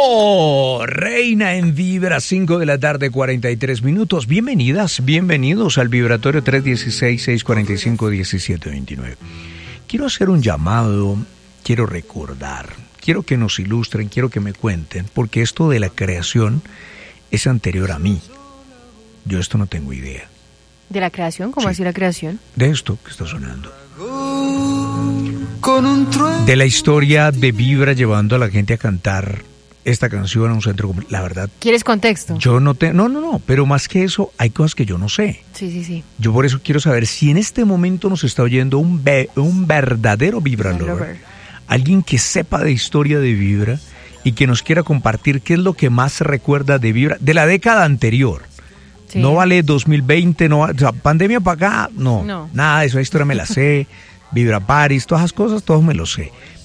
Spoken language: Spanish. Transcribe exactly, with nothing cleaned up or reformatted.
Oh, reina en Vibra, cinco de la tarde, cuarenta y tres minutos. Bienvenidas, bienvenidos al Vibratorio tres uno seis, seis cuatro cinco, uno siete dos nueve. Quiero hacer un llamado, quiero recordar, quiero que nos ilustren, quiero que me cuenten, porque esto de la creación es anterior a mí. Yo esto no tengo idea. ¿De la creación? ¿Cómo Sí. así la creación? De esto que está sonando. De la historia de Vibra llevando a la gente a cantar esta canción a un centro comercial. La verdad, ¿Quieres contexto? yo no te, no, no, no, pero más que eso, hay cosas que yo no sé. Sí, sí, sí. Yo por eso quiero saber si en este momento nos está oyendo un, be, un verdadero Vibra Vibra lover, lover. alguien que sepa de historia de Vibra y que nos quiera compartir qué es lo que más se recuerda de Vibra, de la década anterior. Sí. No vale dos mil veinte, no, o sea, pandemia para acá, no, No. nada de eso, esa historia me la sé, Vibra Paris, todas esas cosas, todo me lo sé.